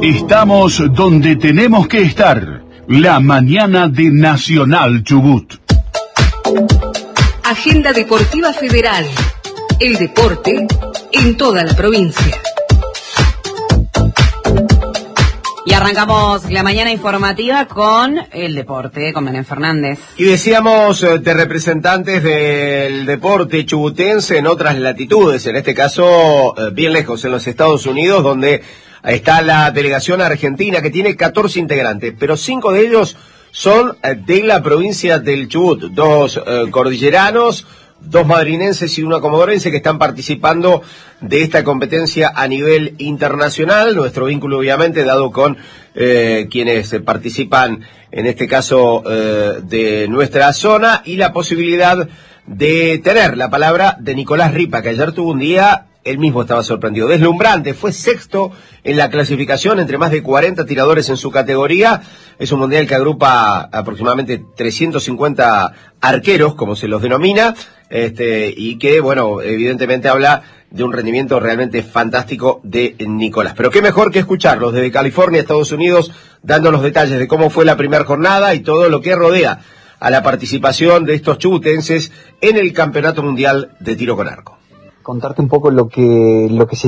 Estamos donde tenemos que estar. La mañana de Nacional Chubut. Agenda Deportiva Federal. El deporte en toda la provincia. Y arrancamos la mañana informativa con el deporte, con Belén Fernández. Y decíamos de representantes del deporte chubutense en otras latitudes, en este caso bien lejos, en los Estados Unidos, donde está la delegación argentina que tiene 14 integrantes, pero 5 de ellos son de la provincia del Chubut, 2 cordilleranos, 2 madrinenses y 1 comodorense que están participando de esta competencia a nivel internacional. Nuestro vínculo obviamente dado con quienes participan en este caso de nuestra zona y la posibilidad de tener la palabra de Nicolás Ripa, que ayer tuvo un día, él mismo estaba sorprendido, deslumbrante, fue sexto en la clasificación entre más de 40 tiradores en su categoría. Es un mundial que agrupa aproximadamente 350 arqueros, como se los denomina, y que, bueno, evidentemente habla de un rendimiento realmente fantástico de Nicolás. Pero qué mejor que escucharlos desde California, Estados Unidos, dando los detalles de cómo fue la primera jornada y todo lo que rodea a la participación de estos chubutenses en el Campeonato Mundial de Tiro con Arco. Contarte un poco lo que se